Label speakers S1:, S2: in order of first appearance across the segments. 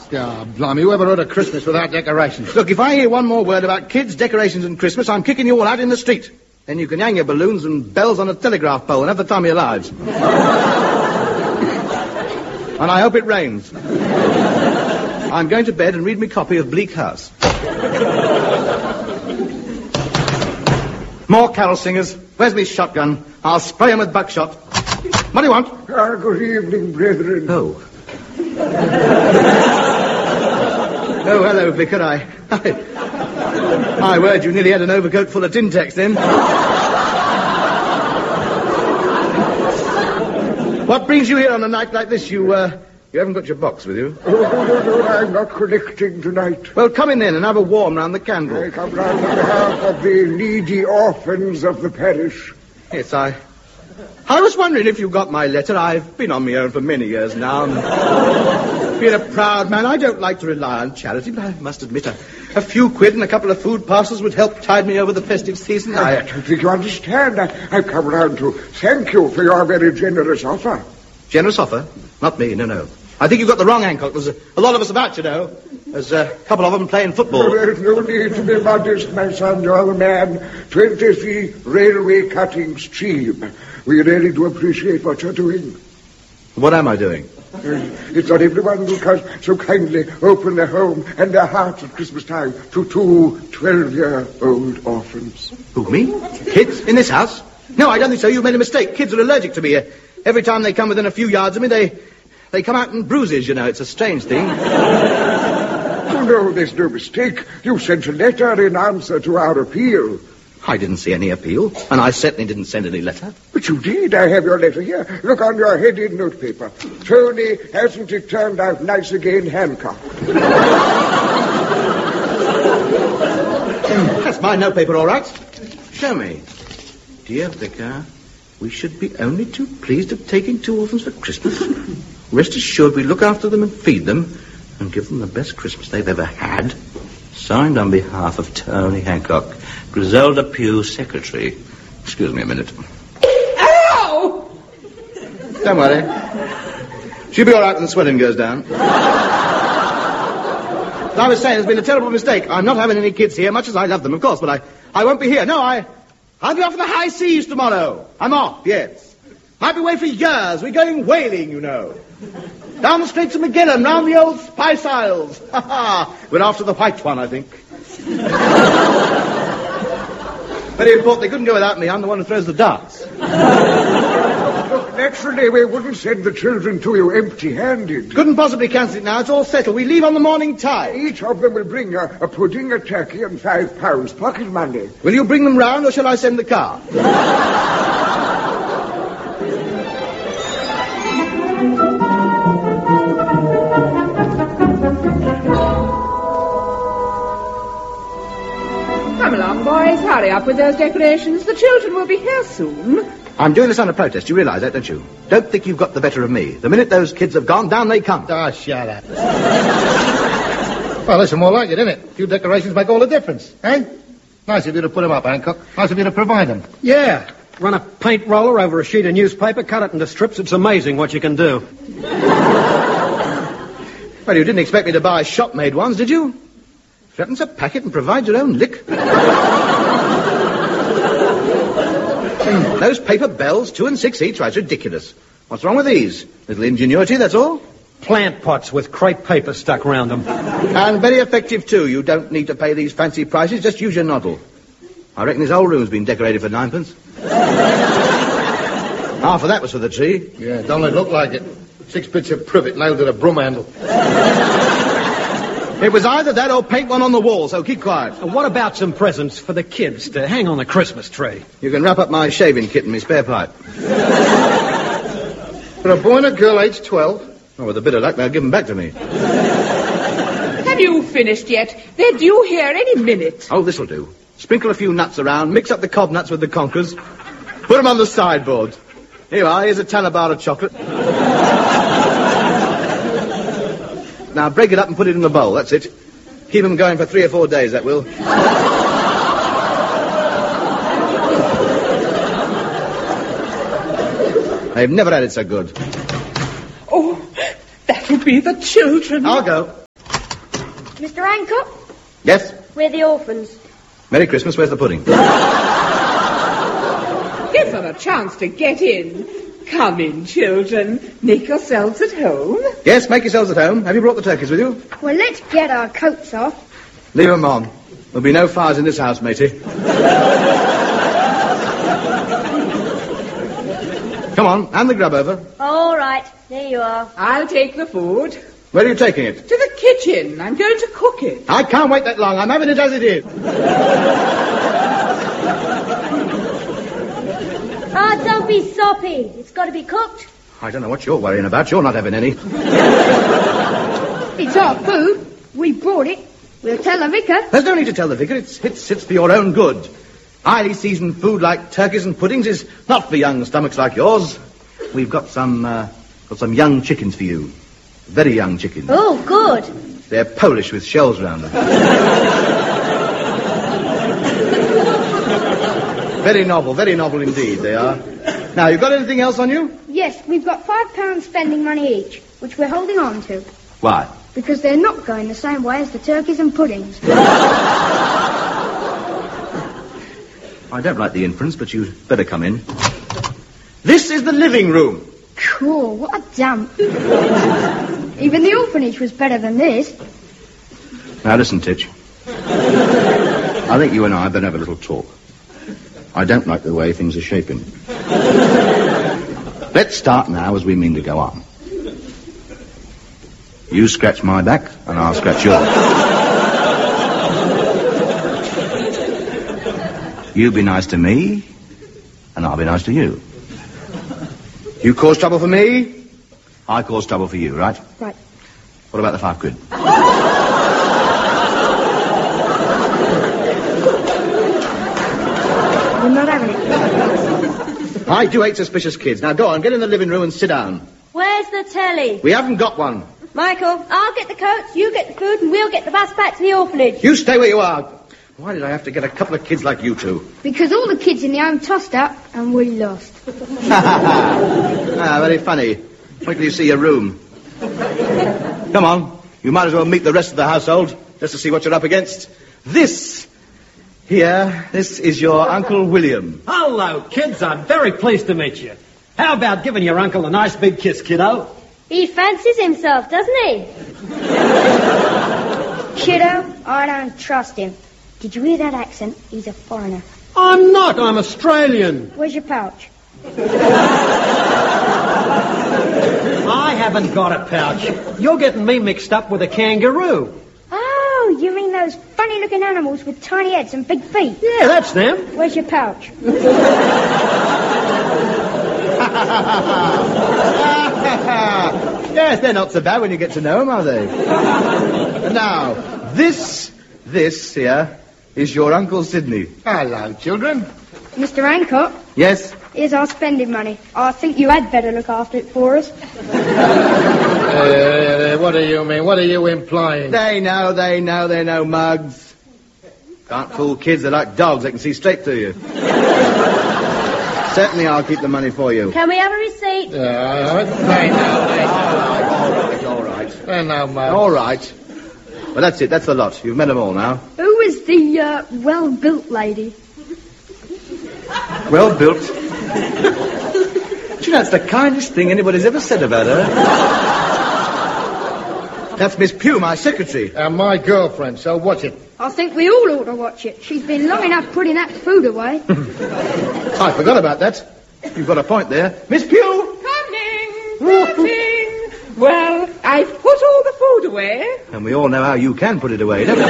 S1: Yeah, blimey, whoever wrote a Christmas without decorations?
S2: Look, if I hear one more word about kids, decorations and Christmas, I'm kicking you all out in the street. Then you can hang your balloons and bells on a telegraph pole and have the time of your lives. And I hope it rains. I'm going to bed and read me copy of Bleak House. More carol singers. Where's me shotgun? I'll spray 'em with buckshot. What do you want?
S3: Good evening, brethren.
S2: Oh. Oh, hello, Vicar. My word, you nearly had an overcoat full of Tintex then. What brings you here on a night like this? You haven't got your box with you?
S3: Oh, no, I'm not collecting tonight.
S2: Well, come in then and have a warm round the candle.
S3: I come round on behalf of the needy orphans of the parish.
S2: Yes, I was wondering if you got my letter. I've been on my own for many years now. Being a proud man, I don't like to rely on charity, but I must admit a few quid and a couple of food parcels would help tide me over the festive season.
S3: I don't think you understand. I've come round to thank you for your very generous offer.
S2: Generous offer? Not me, no. I think you've got the wrong Hancock. There's a lot of us about, you know. There's a couple of them playing football.
S3: Oh, there's no need to be modest, my son. You're the man. 20 feet railway cutting stream. We really do appreciate what you're doing.
S2: What am I doing?
S3: It's not everyone who can so kindly open their home and their hearts at Christmas time to 2 12-year-old orphans.
S2: Who, me? Kids? In this house? No, I don't think so. You made a mistake. Kids are allergic to me. Every time they come within a few yards of me, they come out in bruises, you know. It's a strange thing.
S3: Oh, no, there's no mistake. You sent a letter in answer to our appeal.
S2: I didn't see any appeal, and I certainly didn't send any letter.
S3: But you did. I have your letter here. Look on your headed notepaper. Tony, hasn't it turned out nice again, Hancock?
S2: That's my notepaper, all right. Show me. Dear Vicar, we should be only too pleased at taking 2 orphans for Christmas. Rest assured we look after them and feed them and give them the best Christmas they've ever had. Signed on behalf of Tony Hancock, Griselda Pugh, Secretary. Excuse me a minute.
S4: Ow!
S2: Don't worry. She'll be all right when the swelling goes down. As I was saying, there's been a terrible mistake. I'm not having any kids here, much as I love them, of course, but I won't be here. No, I'll be off in the high seas tomorrow. I'm off, yes. Might be away for years. We're going whaling, you know. Down the Straits of Magellan, round the old Spice Isles. We're after the white one, I think. Very important. They couldn't go without me. I'm the one who throws the darts.
S3: Look, naturally, we wouldn't send the children to you empty-handed.
S2: Couldn't possibly cancel it now. It's all settled. We leave on the morning tide.
S3: Each of them will bring a pudding, a turkey, and £5 pocket money.
S2: Will you bring them round, or shall I send the car?
S4: Come along, boys. Hurry up with those decorations. The children will be here soon.
S2: I'm doing this on a protest. You realise that, don't you? Don't think you've got the better of me. The minute those kids have gone, down they come.
S1: Oh, shut up. Well, listen, more like it, isn't it? A few decorations make all the difference, eh? Nice of you to put them up, Hancock. Nice of you to provide them.
S5: Yeah. Run a paint roller over a sheet of newspaper, cut it into strips. It's amazing what you can do.
S2: Well, you didn't expect me to buy shop-made ones, did you? Threatens a packet and provide your own lick. Those paper bells, 2 and 6 each. Right, it's ridiculous. What's wrong with these? Little ingenuity, that's all.
S5: Plant pots with crepe paper stuck round them.
S2: And very effective, too. You don't need to pay these fancy prices. Just use your noddle. I reckon this whole room's been decorated for 9pence. Half of that was for the tree.
S1: Yeah, don't it look like it? 6 bits of privet nailed to the broom handle.
S2: It was either that or paint one on the wall, so keep quiet.
S5: And what about some presents for the kids to hang on the Christmas tree?
S2: You can wrap up my shaving kit in my spare pipe.
S1: For a boy and a girl aged 12?
S2: Oh, with a bit of luck, they'll give them back to me.
S4: Have you finished yet? They're due here any minute.
S2: Oh, this'll do. Sprinkle a few nuts around, mix up the cob nuts with the conkers, put them on the sideboard. Here you are, here's a bar of chocolate. Now break it up and put it in the bowl, that's it. Keep them going for 3 or 4 days, that will. They've never had it so good.
S4: Oh, that'll be the children.
S2: I'll go.
S6: Mr. Hancock,
S2: Yes?
S6: we're the orphans.
S2: Merry Christmas, where's the pudding?
S4: Give them a chance to get in. Come in, children. Make yourselves at home.
S2: Yes, make yourselves at home. Have you brought the turkeys with you?
S6: Well, let's get our coats off.
S2: Leave them on. There'll be no fires in this house, matey. Come on, hand the grub over.
S6: All right, there you are.
S4: I'll take the food.
S2: Where are you taking it?
S4: To the kitchen. I'm going to cook it.
S2: I can't wait that long. I'm having it as it is.
S6: Ah, don't be soppy. It's got to be cooked.
S2: I don't know what you're worrying about. You're not having any.
S6: It's our food. We brought it. We'll tell the vicar.
S2: There's no need to tell the vicar. It's for your own good. Highly seasoned food like turkeys and puddings is not for young stomachs like yours. We've got some young chickens for you. Very young chickens.
S6: Oh, good.
S2: They're Polish with shells round them. Very novel indeed they are. Now, you got anything else on you?
S6: Yes, we've got £5 spending money each, which we're holding on to.
S2: Why?
S6: Because they're not going the same way as the turkeys and puddings.
S2: I don't like the inference, but you'd better come in. This is the living room.
S6: Cool, what a dump. Even the orphanage was better than this.
S2: Now listen, Titch. I think you and I better have a little talk. I don't like the way things are shaping. Let's start now as we mean to go on. You scratch my back, and I'll scratch yours. You be nice to me, and I'll be nice to you. You cause trouble for me, I cause trouble for you, right?
S6: Right.
S2: What about the £5?
S6: We're not having it.
S2: I do hate suspicious kids. Now go on, get in the living room and sit down.
S6: Where's the telly?
S2: We haven't got one.
S6: Michael, I'll get the coats, you get the food, and we'll get the bus back to the orphanage.
S2: You stay where you are. Why did I have to get a couple of kids like you two?
S6: Because all the kids in the home tossed up, and we lost.
S2: Very funny. Wait till you see your room. Come on, you might as well meet the rest of the household, just to see what you're up against. This is your Uncle William.
S5: Hello, kids. I'm very pleased to meet you. How about giving your uncle a nice big kiss, kiddo?
S6: He fancies himself, doesn't he? Kiddo, I don't trust him. Did you hear that accent? He's a foreigner.
S5: I'm not. I'm Australian.
S6: Where's your pouch?
S5: I haven't got a pouch. You're getting me mixed up with a kangaroo.
S6: Oh, you mean those funny-looking animals with tiny heads and big feet?
S5: Yeah, that's them.
S6: Where's your pouch?
S2: Yes, they're not so bad when you get to know them, are they? Now, this here is your Uncle Sidney.
S1: Hello, children.
S6: Mr. Hancock,
S2: Yes?
S6: here's our spending money. I think you had better look after it for us.
S1: What do you mean? What are you implying?
S2: They know, mugs. Can't fool kids, they're like dogs, they can see straight through you. Certainly I'll keep the money for you.
S6: Can we have a receipt?
S1: They know.
S2: All right.
S1: They know, Mum.
S2: All right. Well, that's it, that's the lot. You've met them all now.
S6: Who was the, well-built lady?
S2: Well built. Do you know, it's the kindest thing anybody's ever said about her. That's Miss Pugh, my secretary.
S1: And my girlfriend, so watch it.
S6: I think we all ought to watch it. She's been long enough putting that food away.
S2: I forgot about that. You've got a point there. Miss Pugh!
S4: Coming. Well, I've put all the food away.
S2: And we all know how you can put it away, don't we?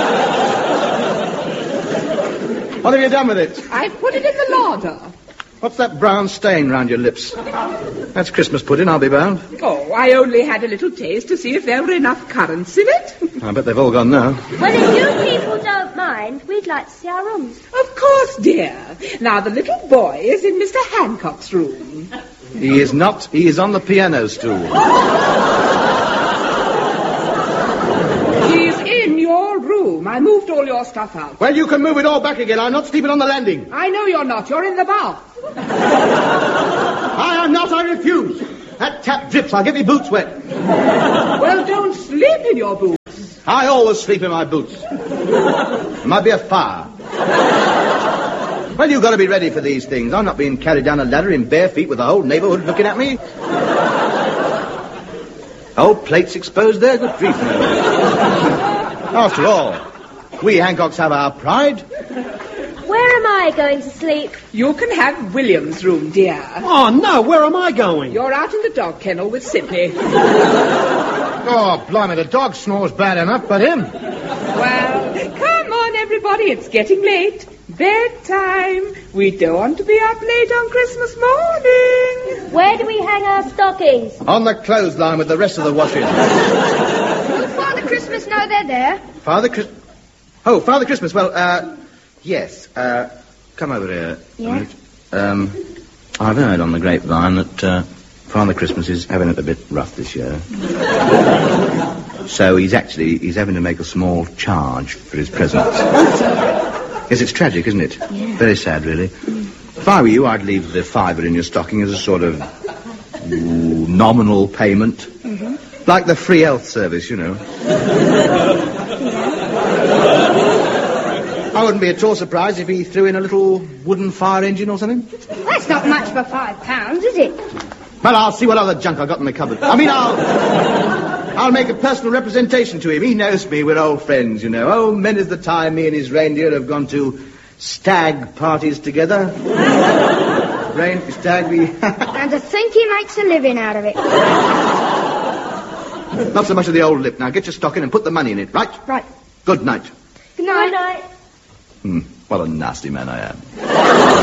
S2: What have you done with it?
S4: I've put it in the larder.
S2: What's that brown stain round your lips? That's Christmas pudding, I'll be bound.
S4: Oh, I only had a little taste to see if there were enough currants in it.
S2: I bet they've all gone now.
S6: Well, if you people don't mind, we'd like to see our rooms.
S4: Of course, dear. Now, the little boy is in Mr. Hancock's room.
S2: He is not. He is on the piano stool.
S4: He's in your room. I moved all your stuff out.
S2: Well, you can move it all back again. I'm not sleeping on the landing.
S4: I know you're not. You're in the bath.
S2: I am not. I refuse. That tap drips. I'll get me boots wet.
S4: Well, don't sleep in your boots.
S2: I always sleep in my boots. There might be a fire. Well, you've got to be ready for these things. I'm not being carried down a ladder in bare feet with the whole neighbourhood looking at me. Old plates exposed there, good grief. After all, we Hancocks have our pride.
S7: Where am I going to sleep?
S4: You can have William's room, dear.
S5: Oh, no, where am I going?
S4: You're out in the dog kennel with Sydney.
S1: Oh, blimey, the dog snores bad enough, but him.
S4: Well, come on, everybody, it's getting late. Bedtime. We don't want to be up late on Christmas morning.
S7: Where do we hang our stockings?
S2: On the clothesline with the rest of the washing.
S6: Will Father Christmas know they're there?
S2: Father Christmas. Well, yes. Come over here.
S6: Yeah?
S2: I've heard on the grapevine that Father Christmas is having it a bit rough this year. So he's having to make a small charge for his presents. Yes, it's tragic, isn't it?
S6: Yeah.
S2: Very sad, really. If I were you, I'd leave the £5 in your stocking as a sort of nominal payment. Mm-hmm. Like the free health service, you know. I wouldn't be at all surprised if he threw in a little wooden fire engine or something.
S6: That's not much for £5, is it?
S2: Well, I'll see what other junk I got in the cupboard. I'll make a personal representation to him. He knows me. We're old friends, you know. Oh, many's the time me and his reindeer have gone to stag parties together. Stag,
S6: And to think he makes a living out of it.
S2: Not so much of the old lip. Now, get your stocking and put the money in it, right?
S6: Right.
S2: Good night.
S6: Good night.
S7: Good night.
S2: What a nasty man I am.